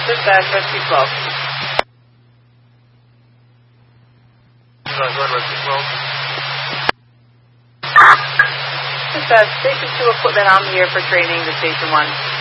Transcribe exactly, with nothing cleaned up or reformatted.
Dispatch, Rescue twelve. Dispatch, Station two equipment, I'm here for training to Station one.